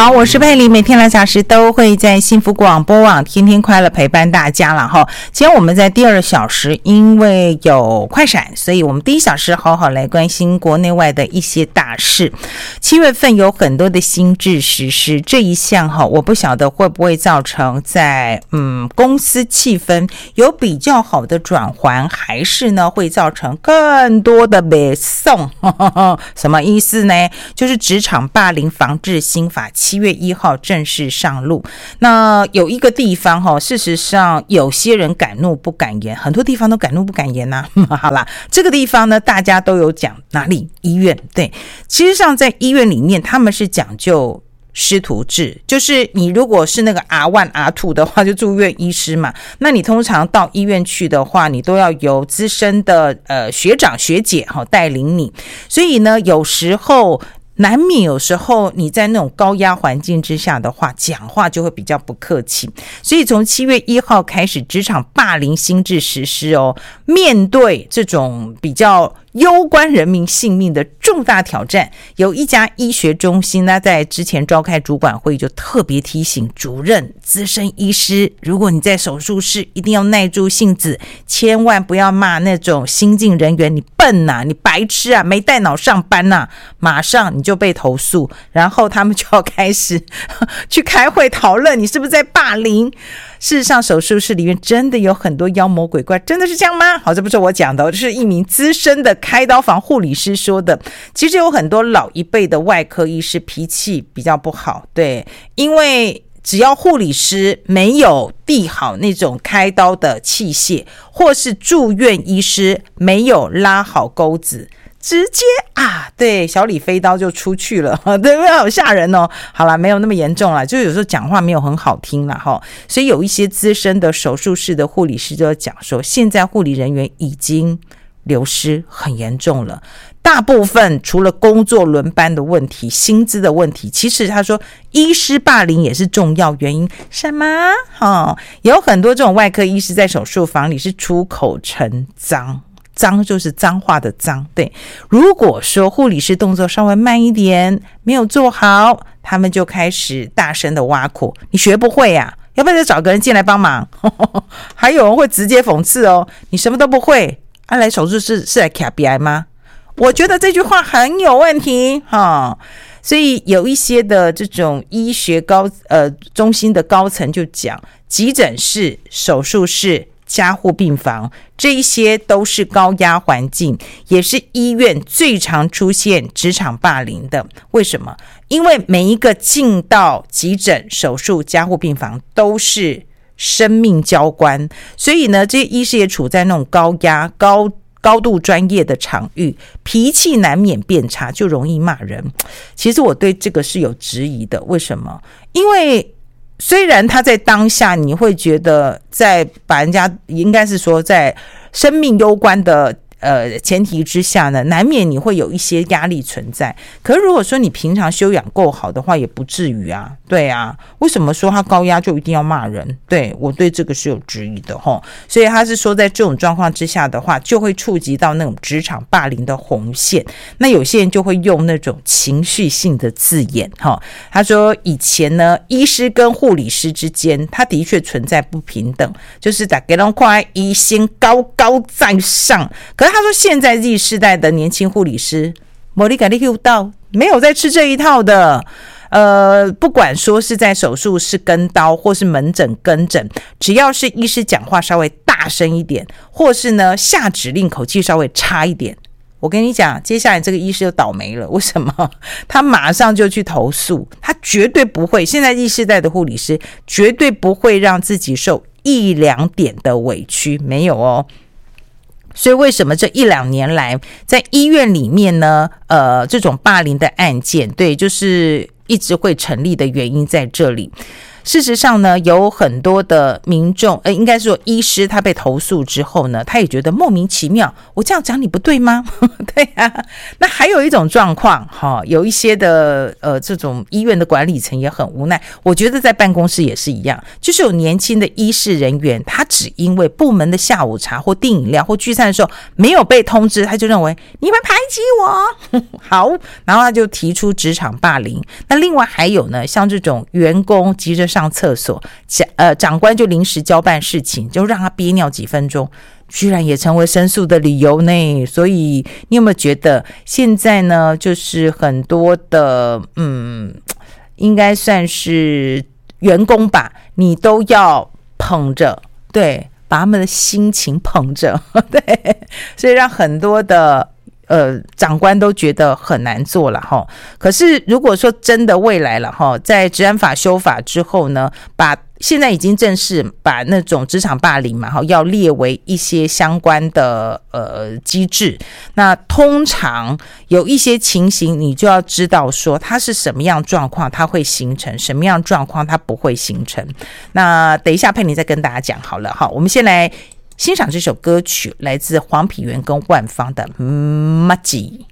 好，我是佩妮，每天2小时都会在幸福广播网天天快乐陪伴大家了哈。今天我们在第2小时，因为有快闪，所以我们第1小时好好来关心国内外的一些大事。7月份有很多的新制实施，这一项哈，我不晓得会不会造成在公司气氛有比较好的转换，还是呢会造成更多的北送。什么意思呢？就是职场霸凌防治新法7月1号正式上路。那有一个地方事实上有些人敢怒不敢言，很多地方都敢怒不敢言啊。好啦，这个地方呢大家都有讲，哪里？医院。对，其实上在医院里面他们是讲究师徒制，就是你如果是那个 R1 R2 的话就住院医师嘛，那你通常到医院去的话，你都要由资深的学长学姐带领你，所以呢有时候难免有时候你在那种高压环境之下的话，讲话就会比较不客气。所以从7月1号开始，职场霸凌新制实施哦。面对这种比较攸关人民性命的重大挑战，有一家医学中心呢，在之前召开主管会议就特别提醒主任、资深医师，如果你在手术室一定要耐住性子，千万不要骂那种新进人员你笨啊，你白痴啊，没带脑上班啊，马上你就被投诉，然后他们就要开始去开会讨论你是不是在霸凌。事实上手术室里面真的有很多妖魔鬼怪，真的是这样吗？好，这不是我讲的，这是一名资深的开刀房护理师说的。其实有很多老一辈的外科医师脾气比较不好，对，因为只要护理师没有递好那种开刀的器械，或是住院医师没有拉好钩子，直接对，小李飞刀就出去了，对不对？好吓人哦。好啦，没有那么严重啦，就有时候讲话没有很好听啦齁。所以有一些资深的手术室的护理师就讲说，现在护理人员已经流失很严重了。大部分除了工作轮班的问题、薪资的问题，其实他说医师霸凌也是重要原因。什么？有很多这种外科医师在手术房里是出口成脏。脏就是脏话的脏，对。如果说护理师动作稍微慢一点，没有做好，他们就开始大声的挖苦，你学不会啊，要不要再找个人进来帮忙？还有人会直接讽刺哦，你什么都不会，来手术室是来 KPI 吗？我觉得这句话很有问题所以有一些的这种医学中心的高层就讲，急诊室、手术室、加护病房，这一些都是高压环境，也是医院最常出现职场霸凌的。为什么？因为每一个进到急诊、手术、加护病房都是生命交关，所以呢，这些医师也处在那种高压、高度专业的场域，脾气难免变差，就容易骂人。其实我对这个是有质疑的。为什么？因为虽然他在当下你会觉得在把人家应该是说在生命攸关的前提之下呢，难免你会有一些压力存在。可是如果说你平常修养够好的话，也不至于啊。对啊，为什么说他高压就一定要骂人？对，我对这个是有质疑的齁。所以他是说在这种状况之下的话，就会触及到那种职场霸凌的红线。那有些人就会用那种情绪性的字眼齁。他说以前呢，医师跟护理师之间他的确存在不平等，就是大家都看医生高高在上，可是他说现在Z世代的年轻护理师没你敢你遇到，没有在吃这一套的。不管说是在手术室跟刀或是门诊跟诊，只要是医师讲话稍微大声一点，或是呢下指令口气稍微差一点，我跟你讲，接下来这个医师就倒霉了。为什么？他马上就去投诉，他绝对不会，现在Z世代的护理师绝对不会让自己受1-2点的委屈，没有哦。所以为什么这1-2年来在医院里面呢这种霸凌的案件，对，就是一直会成立的原因在这里。 事实上呢，有很多的民众，应该说医师他被投诉之后呢，他也觉得莫名其妙，我这样讲你不对吗？对啊。那还有一种状况，有一些的这种医院的管理层也很无奈，我觉得在办公室也是一样，就是有年轻的医事人员，他只因为部门的下午茶或订饮料或聚餐的时候没有被通知，他就认为你们排挤我好，然后他就提出职场霸凌。那另外还有呢，像这种员工急着上厕所，长官就临时交办事情，就让他憋尿几分钟，居然也成为申诉的理由呢。所以你有没有觉得现在呢，就是很多的应该算是员工吧，你都要捧着，对，把他们的心情捧着，对，所以让很多的长官都觉得很难做了哈。可是如果说真的未来了哈，在治安法修法之后呢，现在已经正式把那种职场霸凌嘛，要列为一些相关的机制。那通常有一些情形，你就要知道说它是什么样状况，它会形成什么样状况，它不会形成。那等一下佩妮再跟大家讲好了哈。我们先来欣赏这首歌曲，来自黄品源跟万芳的《麻吉》。